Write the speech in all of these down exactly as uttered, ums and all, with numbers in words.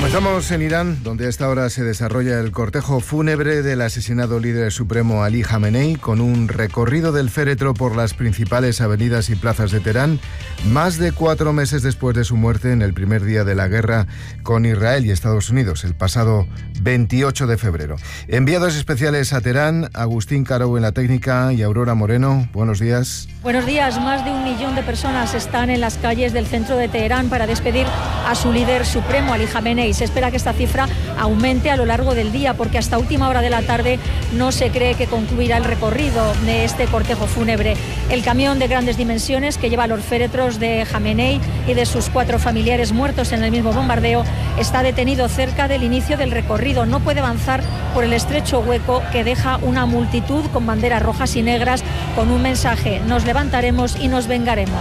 Comenzamos en Irán, donde a esta hora se desarrolla el cortejo fúnebre del asesinado líder supremo Ali Jamenei, con un recorrido del féretro por las principales avenidas y plazas de Teherán, más de cuatro meses después de su muerte en el primer día de la guerra con Israel y Estados Unidos, el pasado veintiocho de febrero. Enviados especiales a Teherán, Agustín Caro en la técnica y Aurora Moreno. Buenos días. Buenos días. Más de un millón de personas están en las calles del centro de Teherán para despedir a su líder supremo, Ali Jamenei. Se espera que esta cifra aumente a lo largo del día, porque hasta última hora de la tarde no se cree que concluirá el recorrido de este cortejo fúnebre. El camión de grandes dimensiones que lleva los féretros de Jamenei y de sus cuatro familiares muertos en el mismo bombardeo está detenido cerca del inicio del recorrido. No puede avanzar por el estrecho hueco que deja una multitud con banderas rojas y negras con un mensaje: nos levantaremos y nos vengaremos.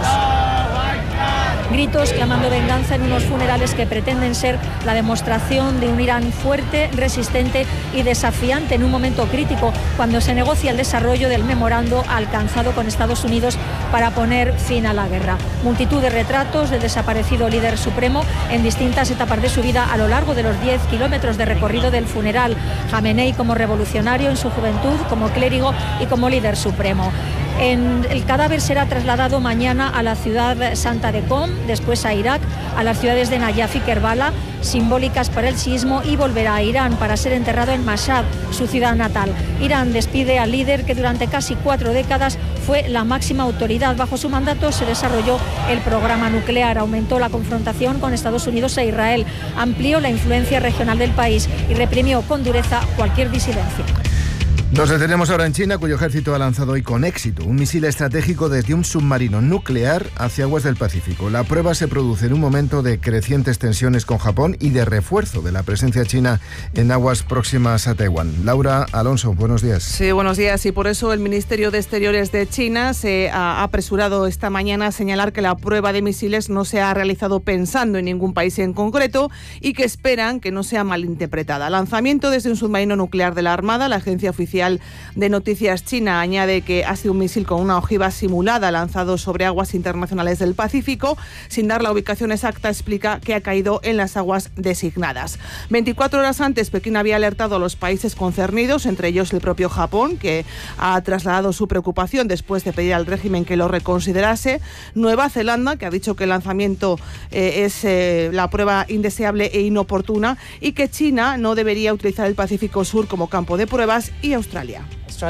Gritos clamando venganza en unos funerales que pretenden ser la demostración de un Irán fuerte, resistente y desafiante en un momento crítico, cuando se negocia el desarrollo del memorando alcanzado con Estados Unidos para poner fin a la guerra. Multitud de retratos del desaparecido líder supremo en distintas etapas de su vida a lo largo de los diez kilómetros de recorrido del funeral. Jamenei como revolucionario en su juventud, como clérigo y como líder supremo. En, el cadáver será trasladado mañana a la ciudad santa de Qom, después a Irak, a las ciudades de Nayaf y Kerbala, simbólicas para el sismo, y volverá a Irán para ser enterrado en Mashhad, su ciudad natal. Irán despide al líder que durante casi cuatro décadas fue la máxima autoridad. Bajo su mandato se desarrolló el programa nuclear, aumentó la confrontación con Estados Unidos e Israel, amplió la influencia regional del país y reprimió con dureza cualquier disidencia. Nos detenemos ahora en China, cuyo ejército ha lanzado hoy con éxito un misil estratégico desde un submarino nuclear hacia aguas del Pacífico. La prueba se produce en un momento de crecientes tensiones con Japón y de refuerzo de la presencia china en aguas próximas a Taiwán. Laura Alonso, buenos días. Sí, buenos días. Y por eso el Ministerio de Exteriores de China se ha apresurado esta mañana a señalar que la prueba de misiles no se ha realizado pensando en ningún país en concreto y que esperan que no sea malinterpretada. Lanzamiento desde un submarino nuclear de la Armada. La agencia oficial de noticias china añade que ha sido un misil con una ojiva simulada lanzado sobre aguas internacionales del Pacífico. Sin dar la ubicación exacta, explica que ha caído en las aguas designadas. veinticuatro horas antes, Pekín había alertado a los países concernidos, entre ellos el propio Japón, que ha trasladado su preocupación después de pedir al régimen que lo reconsiderase. Nueva Zelanda, que ha dicho que el lanzamiento eh, es eh, la prueba indeseable e inoportuna, y que China no debería utilizar el Pacífico Sur como campo de pruebas, y Australia. La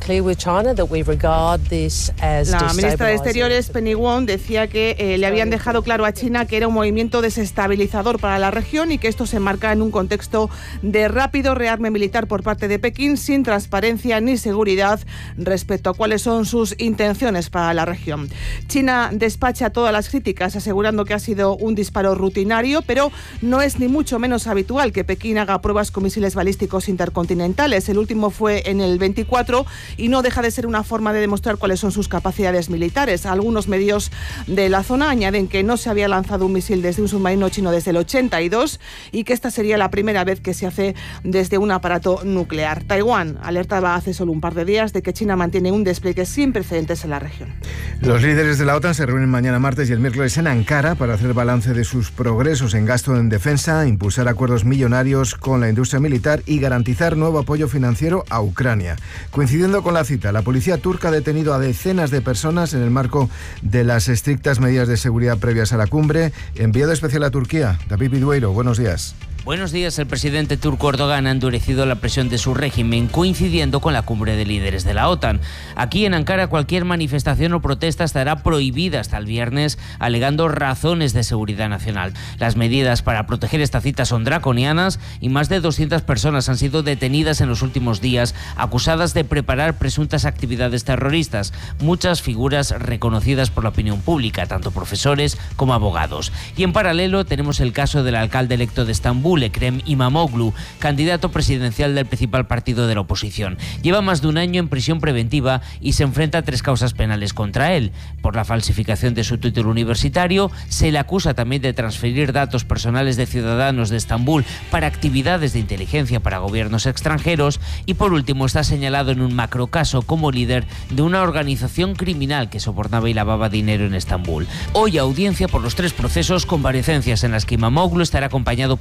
ministra de Exteriores, Penny Wong, decía que eh, le habían dejado claro a China que era un movimiento desestabilizador para la región y que esto se enmarca en un contexto de rápido rearme militar por parte de Pekín, sin transparencia ni seguridad respecto a cuáles son sus intenciones para la región. China despacha todas las críticas, asegurando que ha sido un disparo rutinario, pero no es ni mucho menos habitual que Pekín haga pruebas con misiles balísticos intercontinentales. El último fue en el veinticuatro y no deja de ser una forma de demostrar cuáles son sus capacidades militares. Algunos medios de la zona añaden que no se había lanzado un misil desde un submarino chino desde el ochenta y dos y que esta sería la primera vez que se hace desde un aparato nuclear. Taiwán alertaba hace solo un par de días de que China mantiene un despliegue sin precedentes en la región. Los líderes de la OTAN se reúnen mañana martes y el miércoles en Ankara para hacer balance de sus progresos en gasto en defensa, impulsar acuerdos millonarios con la industria militar y garantizar nuevo apoyo financiero a Ucrania. Coincidiendo con la cita, la policía turca ha detenido a decenas de personas en el marco de las estrictas medidas de seguridad previas a la cumbre. Enviado especial a Turquía, David Bidueiro, buenos días. Buenos días. El presidente turco Erdogan ha endurecido la presión de su régimen, coincidiendo con la cumbre de líderes de la OTAN. Aquí en Ankara, cualquier manifestación o protesta estará prohibida hasta el viernes, alegando razones de seguridad nacional. Las medidas para proteger esta cita son draconianas y más de doscientas personas han sido detenidas en los últimos días, acusadas de preparar presuntas actividades terroristas. Muchas figuras reconocidas por la opinión pública, tanto profesores como abogados. Y en paralelo tenemos el caso del alcalde electo de Estambul, Ekrem İmamoğlu, candidato presidencial del principal partido de la oposición. Lleva más de un año en prisión preventiva y se enfrenta a tres causas penales contra él. Por la falsificación de su título universitario, se le acusa también de transferir datos personales de ciudadanos de Estambul para actividades de inteligencia para gobiernos extranjeros y, por último, está señalado en un macrocaso como líder de una organización criminal que sobornaba y lavaba dinero en Estambul. Hoy audiencia por los tres procesos, comparecencias en las que İmamoğlu estará acompañado por los socialistas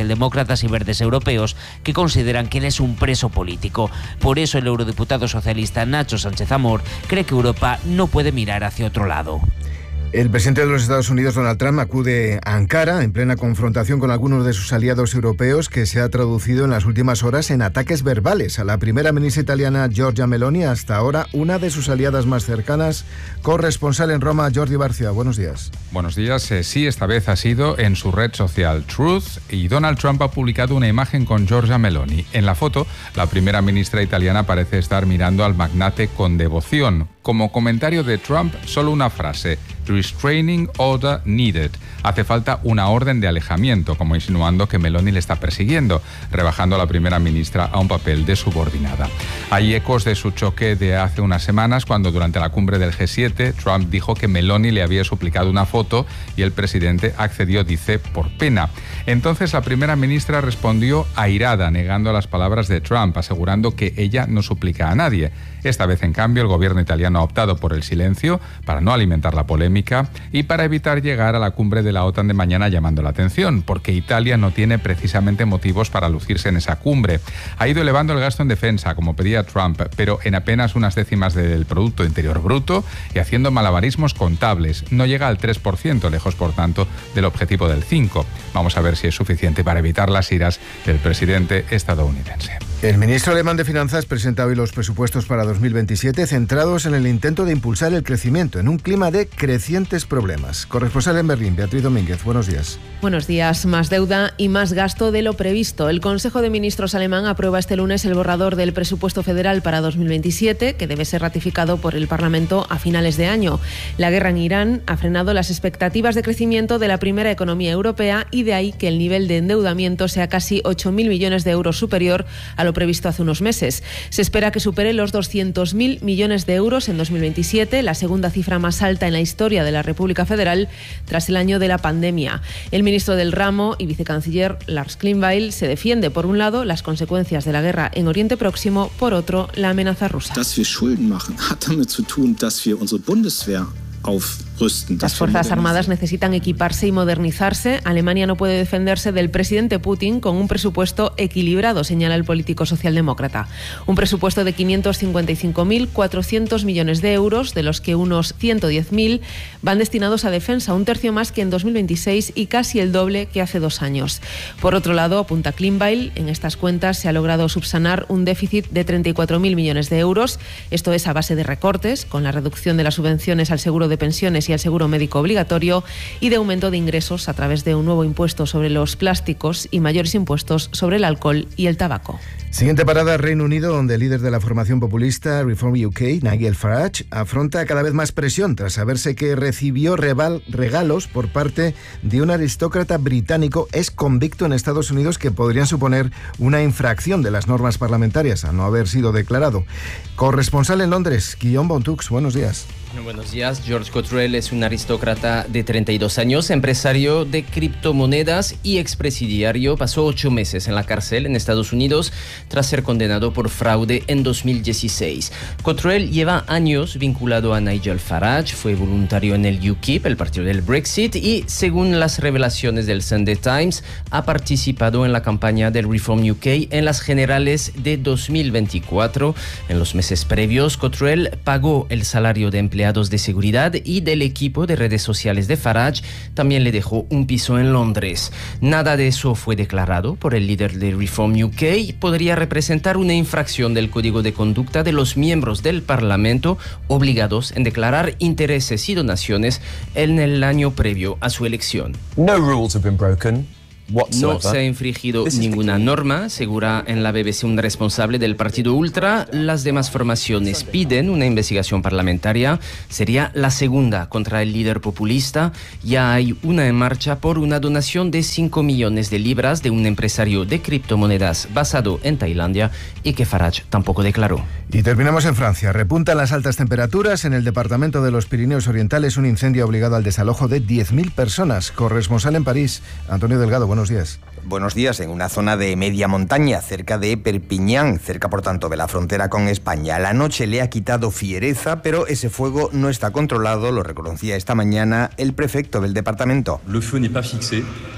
socialdemócratas y verdes europeos, que consideran que él es un preso político. Por eso el eurodiputado socialista Nacho Sánchez Amor cree que Europa no puede mirar hacia otro lado. El presidente de los Estados Unidos, Donald Trump, acude a Ankara en plena confrontación con algunos de sus aliados europeos, que se ha traducido en las últimas horas en ataques verbales a la primera ministra italiana Giorgia Meloni, hasta ahora una de sus aliadas más cercanas. Corresponsal en Roma, Jordi Barcia, buenos días. Buenos días. Eh, sí, esta vez ha sido en su red social Truth, y Donald Trump ha publicado una imagen con Giorgia Meloni. En la foto, la primera ministra italiana parece estar mirando al magnate con devoción. Como comentario de Trump, solo una frase: Restraining order needed. Hace falta una orden de alejamiento, como insinuando que Meloni le está persiguiendo, rebajando a la primera ministra a un papel de subordinada. Hay ecos de su choque de hace unas semanas, cuando durante la cumbre del G siete Trump dijo que Meloni le había suplicado una foto y el presidente accedió, dice, por pena. Entonces la primera ministra respondió airada, negando las palabras de Trump, asegurando que ella no suplica a nadie. Esta vez, en cambio, el gobierno italiano ha optado por el silencio para no alimentar la polémica y para evitar llegar a la cumbre de la OTAN de mañana llamando la atención, porque Italia no tiene precisamente motivos para lucirse en esa cumbre. Ha ido elevando el gasto en defensa, como pedía Trump, pero en apenas unas décimas del Producto Interior Bruto y haciendo malabarismos contables. No llega al tres por ciento, lejos, por tanto, del objetivo del cinco por ciento. Vamos a ver si es suficiente para evitar las iras del presidente estadounidense. El ministro alemán de Finanzas presenta hoy los presupuestos para dos mil veintisiete, centrados en el intento de impulsar el crecimiento en un clima de crecientes problemas. Corresponsal en Berlín, Beatriz Domínguez, buenos días. Buenos días. Más deuda y más gasto de lo previsto. El Consejo de Ministros alemán aprueba este lunes el borrador del presupuesto federal para dos mil veintisiete, que debe ser ratificado por el Parlamento a finales de año. La guerra en Irán ha frenado las expectativas de crecimiento de la primera economía europea, y de ahí que el nivel de endeudamiento sea casi ocho mil millones de euros superior a lo previsto hace unos meses. Se espera que supere los doscientos mil millones de euros en dos mil veintisiete, la segunda cifra más alta en la historia de la República Federal tras el año de la pandemia. El ministro del ramo y vicecanciller Lars Klingbeil se defiende, por un lado, las consecuencias de la guerra en Oriente Próximo, por otro, la amenaza rusa. Dass wir Schulden machen, hat damit zu tun, dass wir unsere Bundeswehr aufrüsten. Las Fuerzas Armadas necesitan equiparse y modernizarse. Alemania no puede defenderse del presidente Putin con un presupuesto equilibrado, señala el político socialdemócrata. Un presupuesto de quinientos cincuenta y cinco mil cuatrocientos millones de euros, de los que unos ciento diez mil van destinados a defensa, un tercio más que en dos mil veintiséis y casi el doble que hace dos años. Por otro lado, apunta Klingbeil, en estas cuentas se ha logrado subsanar un déficit de treinta y cuatro mil millones de euros. Esto es a base de recortes, con la reducción de las subvenciones al seguro de pensiones y al seguro médico obligatorio, y de aumento de ingresos a través de un nuevo impuesto sobre los plásticos y mayores impuestos sobre el alcohol y el tabaco. Siguiente parada, Reino Unido, donde el líder de la formación populista Reform U K, Nigel Farage, afronta cada vez más presión tras saberse que recibió reval, regalos por parte de un aristócrata británico ex convicto en Estados Unidos, que podrían suponer una infracción de las normas parlamentarias a no haber sido declarado. Corresponsal en Londres, Guillaume Bontux, buenos días. Buenos días. George Cottrell es un aristócrata de treinta y dos años, empresario de criptomonedas y expresidiario. Pasó ocho meses en la cárcel en Estados Unidos tras ser condenado por fraude en dos mil dieciséis. Cottrell lleva años vinculado a Nigel Farage, fue voluntario en el U K I P, el partido del Brexit, y según las revelaciones del Sunday Times, ha participado en la campaña del Reform U K en las generales de dos mil veinticuatro. En los meses previos, Cottrell pagó el salario de empleado de seguridad y del equipo de redes sociales de Farage. También le dejó un piso en Londres. Nada de eso fue declarado por el líder de Reform U K. Podría representar una infracción del Código de Conducta de los miembros del Parlamento, obligados en declarar intereses y donaciones en el año previo a su elección. No rules have been broken. No se ha infringido ninguna norma, asegura en la B B C un responsable del partido ultra. Las demás formaciones piden una investigación parlamentaria. Sería la segunda contra el líder populista. Ya hay una en marcha por una donación de cinco millones de libras de un empresario de criptomonedas basado en Tailandia y que Farage tampoco declaró. Y terminamos en Francia. Repuntan las altas temperaturas. En el departamento de los Pirineos Orientales, un incendio ha obligado al desalojo de diez mil personas. Corresponsal en París, Antonio Delgado, buenos días. Buenos días. En una zona de media montaña, cerca de Perpiñán, cerca por tanto de la frontera con España. La noche le ha quitado fiereza, pero ese fuego no está controlado, lo reconocía esta mañana el prefecto del departamento. Le feu n'est pas fixé.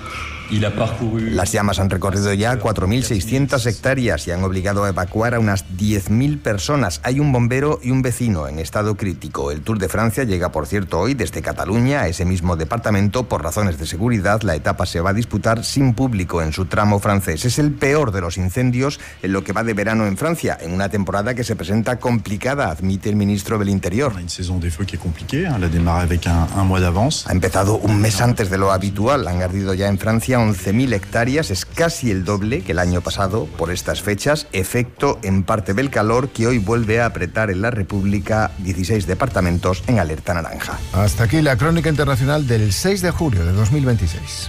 Las llamas han recorrido ya cuatro mil seiscientas hectáreas y han obligado a evacuar a unas diez mil personas. Hay un bombero y un vecino en estado crítico. El Tour de Francia llega, por cierto, hoy desde Cataluña a ese mismo departamento. Por razones de seguridad, la etapa se va a disputar sin público en su tramo francés. Es el peor de los incendios en lo que va de verano en Francia, en una temporada que se presenta complicada, admite el ministro del Interior. Ha empezado un mes antes de lo habitual. Han ardido ya en Francia once mil hectáreas, es casi el doble que el año pasado por estas fechas, efecto en parte del calor que hoy vuelve a apretar en la República, dieciséis departamentos en alerta naranja. Hasta aquí la crónica internacional del seis de julio de dos mil veintiséis.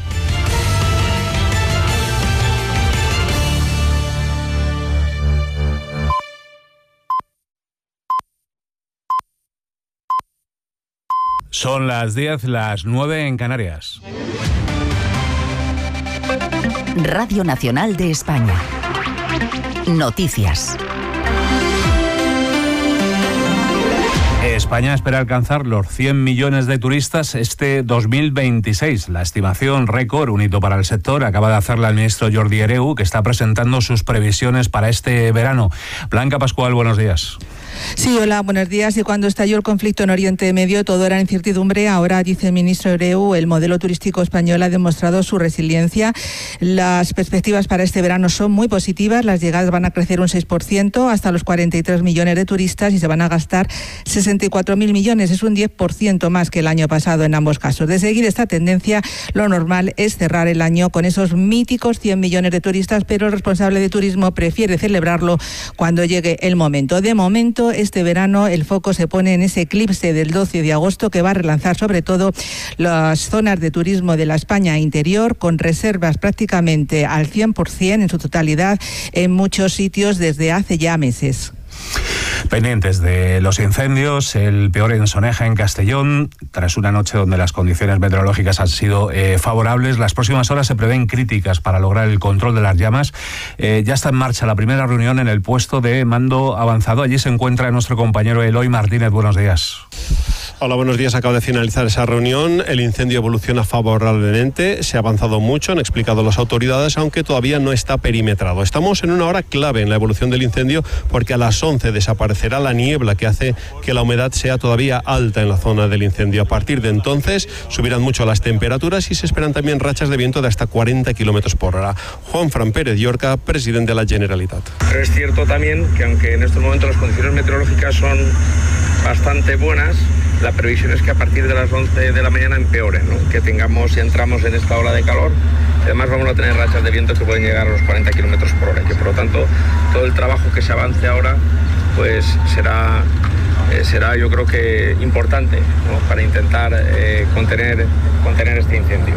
Son las diez, las nueve en Canarias. Radio Nacional de España. Noticias. España espera alcanzar los cien millones de turistas este dos mil veintiséis. La estimación récord, un hito para el sector, acaba de hacerla el ministro Jordi Hereu, que está presentando sus previsiones para este verano. Blanca Pascual, buenos días. Sí, hola, buenos días. Y cuando estalló el conflicto en Oriente Medio, todo era incertidumbre. Ahora, dice el ministro Hereu, el modelo turístico español ha demostrado su resiliencia. Las perspectivas para este verano son muy positivas. Las llegadas van a crecer un seis por ciento hasta los cuarenta y tres millones de turistas y se van a gastar sesenta y cuatro mil millones. Es un diez por ciento más que el año pasado en ambos casos. De seguir esta tendencia, lo normal es cerrar el año con esos míticos cien millones de turistas, pero el responsable de turismo prefiere celebrarlo cuando llegue el momento. De momento, este verano el foco se pone en ese eclipse del doce de agosto que va a relanzar sobre todo las zonas de turismo de la España interior, con reservas prácticamente al cien por ciento en su totalidad en muchos sitios desde hace ya meses. Pendientes de los incendios, el peor en Soneja, en Castellón, tras una noche donde las condiciones meteorológicas han sido eh, favorables. Las próximas horas se prevén críticas para lograr el control de las llamas. Eh, ya está en marcha la primera reunión en el puesto de mando avanzado. Allí se encuentra nuestro compañero Eloy Martínez. Buenos días. Hola, buenos días. Acaba de finalizar esa reunión. El incendio evoluciona favorablemente. Se ha avanzado mucho, han explicado las autoridades, aunque todavía no está perimetrado. Estamos en una hora clave en la evolución del incendio porque a las once desaparecerá la niebla que hace que la humedad sea todavía alta en la zona del incendio. A partir de entonces subirán mucho las temperaturas y se esperan también rachas de viento de hasta cuarenta kilómetros por hora. Juan Fran Pérez Llorca, presidente de la Generalitat. Pero es cierto también que aunque en estos momentos las condiciones meteorológicas son bastante buenas, la previsión es que a partir de las once de la mañana empeore, ¿no? Que tengamos y entramos en esta ola de calor. Además vamos a tener rachas de viento que pueden llegar a los cuarenta kilómetros por hora, que por lo tanto todo el trabajo que se avance ahora pues será, eh, será yo creo que importante, ¿no? Para intentar eh, contener, contener este incendio.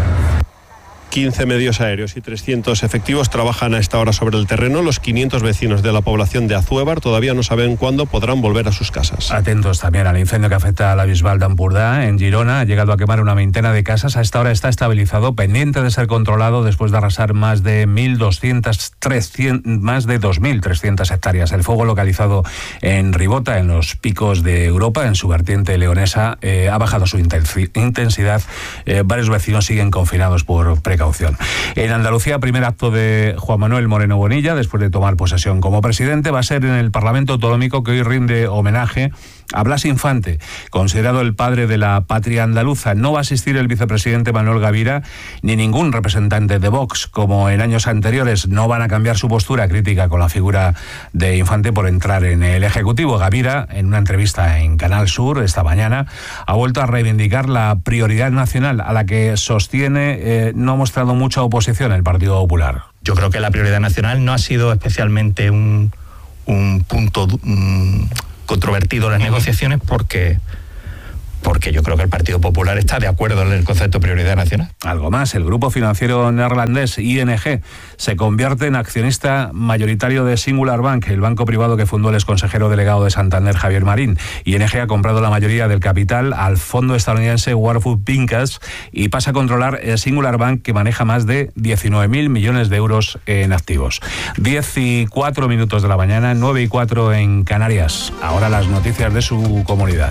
quince medios aéreos y trescientos efectivos trabajan a esta hora sobre el terreno. Los quinientos vecinos de la población de Azuévar todavía no saben cuándo podrán volver a sus casas. Atentos también al incendio que afecta a la Bisbal d'Empordà, en Girona. Ha llegado a quemar una veintena de casas. A esta hora está estabilizado, pendiente de ser controlado después de arrasar más de mil doscientas, trescientas, más de dos mil trescientas hectáreas. El fuego localizado en Ribota, en los picos de Europa, en su vertiente leonesa, eh, ha bajado su intensidad. Eh, varios vecinos siguen confinados por precaución. En Andalucía, primer acto de Juan Manuel Moreno Bonilla, después de tomar posesión como presidente, va a ser en el Parlamento Autonómico, que hoy rinde homenaje a Blas Infante, considerado el padre de la patria andaluza. No va a asistir el vicepresidente Manuel Gavira ni ningún representante de Vox. Como en años anteriores, no van a cambiar su postura crítica con la figura de Infante por entrar en el Ejecutivo. Gavira, en una entrevista en Canal Sur esta mañana, ha vuelto a reivindicar la prioridad nacional, a la que sostiene eh, no ha mostrado mucha oposición el Partido Popular. Yo creo que la prioridad nacional no ha sido especialmente un, un punto um, controvertido en las negociaciones porque... porque yo creo que el Partido Popular está de acuerdo en el concepto de prioridad nacional. Algo más, el grupo financiero neerlandés I N G se convierte en accionista mayoritario de Singular Bank, el banco privado que fundó el exconsejero delegado de Santander, Javier Marín. I N G ha comprado la mayoría del capital al fondo estadounidense Warburg Pincus y pasa a controlar Singular Bank, que maneja más de diecinueve mil millones de euros en activos. diez y cuatro minutos de la mañana, nueve y cuatro en Canarias. Ahora las noticias de su comunidad.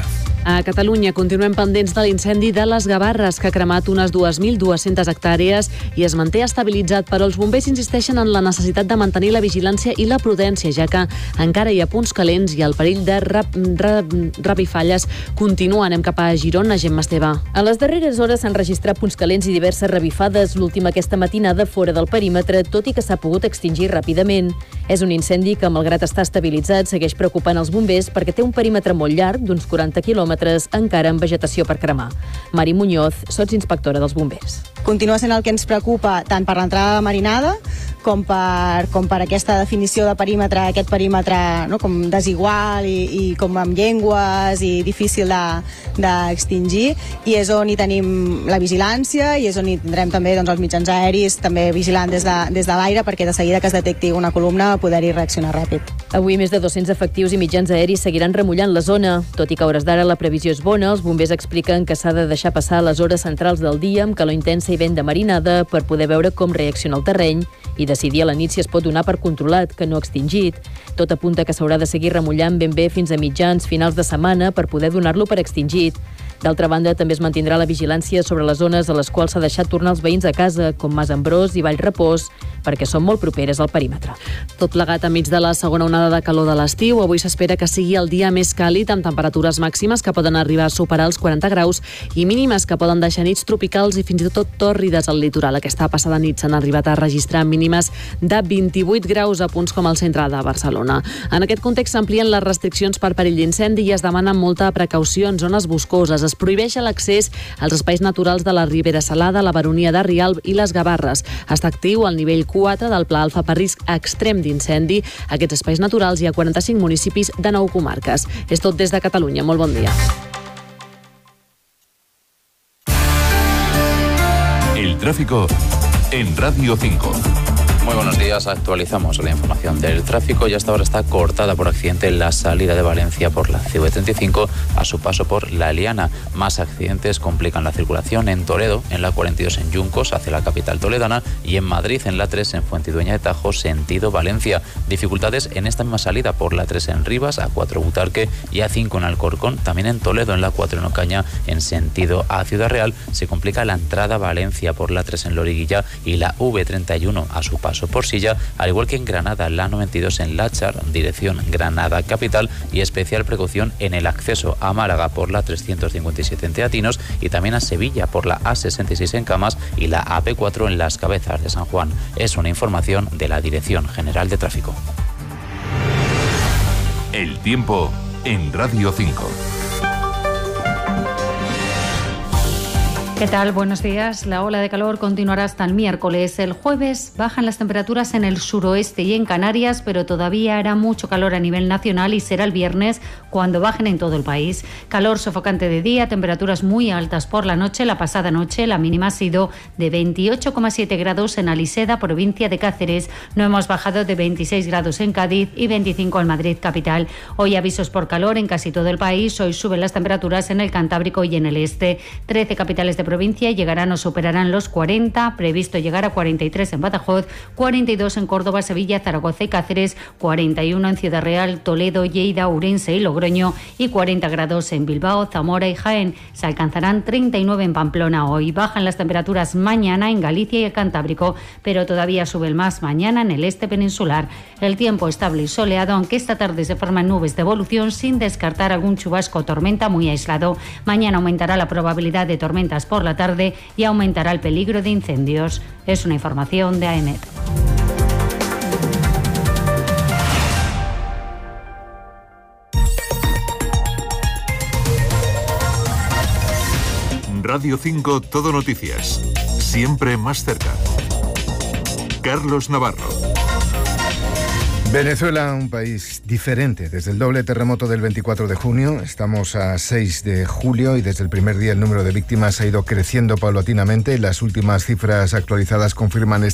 A Catalunya continuem pendents de l'incendi de les Gavarres, que ha cremat unes dos mil dues-centes hectàrees i es manté estabilitzat, però els bombers insisteixen en la necessitat de mantenir la vigilància i la prudència, ja que encara hi ha punts calents i el perill de rap, rap, revifalles continua. Anem cap a Girona, Gemma Esteve. A les darreres hores s'han registrat punts calents i diverses revifades, l'última aquesta matinada fora del perímetre, tot i que s'ha pogut extingir ràpidament. És un incendi que, malgrat estar estabilitzat, segueix preocupant els bombers perquè té un perímetre molt llarg, d'uns quaranta quilòmetres, encara amb vegetació per cremar. Mari Muñoz, sotsinspectora dels bombers. Continua sent el que ens preocupa tant per l'entrada de marinada com per, com per aquesta definició de perímetre, aquest perímetre, no, com desigual i, i com amb llengües i difícil d'extingir, de, i és on hi tenim la vigilància i és on hi tindrem també doncs, els mitjans aeris també vigilant des de, des de l'aire, perquè de seguida que es detecti una columna poder-hi reaccionar ràpid. Avui més de dos-cents efectius i mitjans aeris seguiran remullant la zona. Tot i que a hores d'ara la previsió és bona, els bombers expliquen que s'ha de deixar passar les hores centrals del dia amb calor intensa i vent de marinada per poder veure com reacciona el terreny i decidir a la nit si es pot donar per controlat, que no extingit. Tot apunta que s'haurà de seguir remullant ben bé fins a mitjans, finals de setmana per poder donar-lo per extingit. D'altra banda, també es mantindrà la vigilància sobre les zones a les quals s'ha deixat tornar els veïns a casa, com Mas Ambrós i Vallrepós, perquè són molt properes al perímetre. Tot plegat enmig de la segona onada de calor de l'estiu, avui s'espera que sigui el dia més càlid, amb temperatures màximes que poden arribar a superar els quaranta graus i mínimes que poden deixar nits tropicals i fins i tot tòrrides al litoral. Aquesta passada nit s'han arribat a registrar mínimes de vint-i-vuit graus a punts com el centre de Barcelona. En aquest context s'amplien les restriccions per perill d'incendi i es demanen molta precaució en zones boscoses. Es prohibeix l'accés als espais naturals de la Ribera Salada, la Baronia de Rialb i les Gavarres. Està actiu el nivell quatre del Pla Alfa per risc extrem d'incendi. Aquests espais naturals hi ha quaranta-cinc municipis de nou comarques. És tot des de Catalunya. Molt bon dia. El tráfico en Radio cinco. Muy buenos días, actualizamos la información del tráfico y hasta ahora está cortada por accidente la salida de Valencia por la C V treinta y cinco a su paso por La Eliana. Más accidentes complican la circulación en Toledo, en la cuarenta y dos en Yuncos hacia la capital toledana y en Madrid en la tres en Fuentidueña de Tajo sentido Valencia. Dificultades en esta misma salida por la tres en Rivas, A cuatro Butarque y A cinco en Alcorcón. También en Toledo en la cuatro en Ocaña en sentido a Ciudad Real se complica la entrada a Valencia por la tres en Loriguilla y la V treinta y uno a su paso por Silla, al igual que en Granada, la noventa y dos en Láchar, dirección Granada capital, y especial precaución en el acceso a Málaga por la trescientos cincuenta y siete en Teatinos y también a Sevilla por la A sesenta y seis en Camas y la A P cuatro en Las Cabezas de San Juan. Es una información de la Dirección General de Tráfico. El tiempo en Radio cinco. ¿Qué tal? Buenos días. La ola de calor continuará hasta el miércoles. El jueves bajan las temperaturas en el suroeste y en Canarias, pero todavía hará mucho calor a nivel nacional y será el viernes cuando bajen en todo el país. Calor sofocante de día, temperaturas muy altas por la noche. La pasada noche la mínima ha sido de veintiocho coma siete grados en Aliseda, provincia de Cáceres. No hemos bajado de veintiséis grados en Cádiz y veinticinco en Madrid capital. Hoy avisos por calor en casi todo el país. Hoy suben las temperaturas en el Cantábrico y en el este. trece capitales de provincia llegarán o superarán los cuarenta, previsto llegar a cuarenta y tres en Badajoz, cuarenta y dos en Córdoba, Sevilla, Zaragoza y Cáceres, cuarenta y uno en Ciudad Real, Toledo, Lleida, Ourense y Logroño y cuarenta grados en Bilbao, Zamora y Jaén. Se alcanzarán treinta y nueve en Pamplona hoy. Bajan las temperaturas mañana en Galicia y el Cantábrico, pero todavía suben más mañana en el este peninsular. El tiempo estable y soleado, aunque esta tarde se forman nubes de evolución sin descartar algún chubasco o tormenta muy aislado. Mañana aumentará la probabilidad de tormentas por la tarde y aumentará el peligro de incendios. Es una información de A E M E T. Radio cinco Todo Noticias. Siempre más cerca. Carlos Navarro. Venezuela, un país diferente. Desde el doble terremoto del veinticuatro de junio, estamos a seis de julio y desde el primer día el número de víctimas ha ido creciendo paulatinamente. Las últimas cifras actualizadas confirman esta